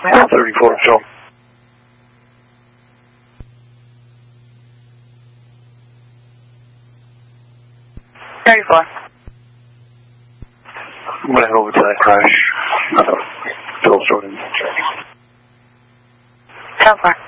34, Joe. I'm going to head over to that crash. Phil started. 10-4.